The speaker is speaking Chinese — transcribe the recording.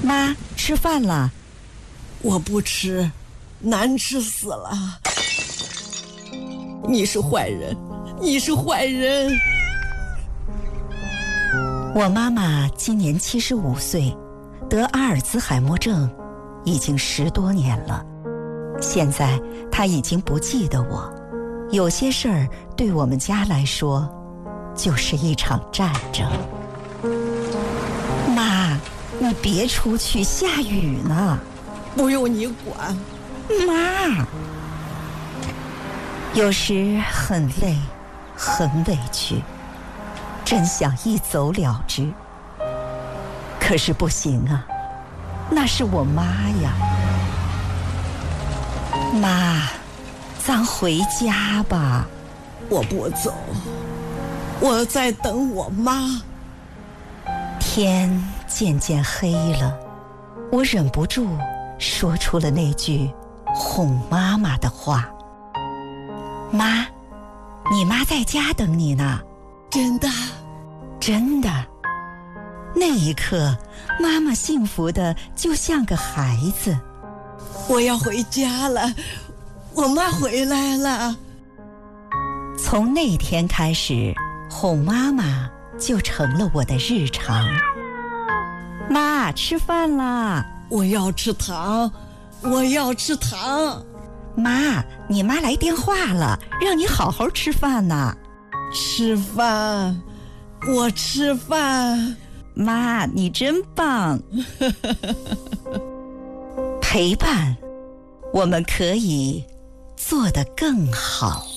妈，吃饭了。 我不吃，难吃死了。你是坏人，你是坏人。 我妈妈今年75岁，得阿尔兹海默症已经10多年了。现在她已经不记得我，有些事儿对我们家来说就是一场战争。妈，你别出去，下雨呢。 不用你管。 妈，有时很累，很委屈，真想一走了之。可是不行啊，那是我妈呀。妈，咱回家吧。 我不走，我在等我妈。 天渐渐黑了，我忍不住说出了那句哄妈妈的话。妈，你妈在家等你呢。 真的？ 真的。那一刻，妈妈幸福的就像个孩子。 我要回家了，我妈回来了。 从那天开始，哄妈妈就成了我的日常。妈，吃饭啦！ 我要吃糖，我要吃糖。 妈，你妈来电话了，让你好好吃饭呢。 吃饭，我吃饭。 妈，你真棒。陪伴，我们可以做得更好。